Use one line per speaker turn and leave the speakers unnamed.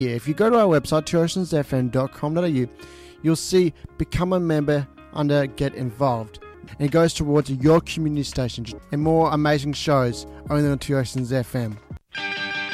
Yeah, if you go to our website, twoceansfm.com.au, you'll see Become a Member under Get Involved. And it goes towards your community station and more amazing shows only on Two Oceans FM.